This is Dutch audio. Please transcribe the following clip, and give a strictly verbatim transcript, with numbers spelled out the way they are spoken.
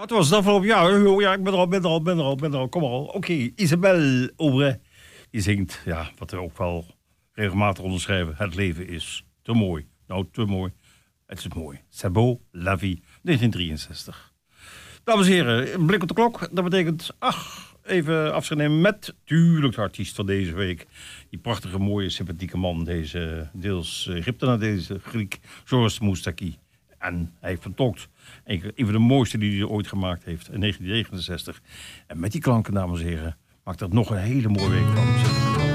Het was het afgelopen jaar. Ja, ik ben er al, ben er al, ben er al, ben er al. Kom maar al. Oké, okay. Isabelle Aubray. Die zingt, ja, wat we ook wel regelmatig onderschrijven. Het leven is te mooi. Nou, te mooi. Het is mooi. C'est beau, la vie. negentien drieënzestig. Dames en heren, een blik op de klok. Dat betekent, ach, even afscheid nemen met, tuurlijk, de artiest van deze week. Die prachtige, mooie, sympathieke man. Deze deels Egyptenaar, deze Griek. Georges Moustaki. En hij heeft vertolkt een van de mooiste die hij ooit gemaakt heeft in negentien negenenzestig. En met die klanken, dames en heren, maakt dat nog een hele mooie week van.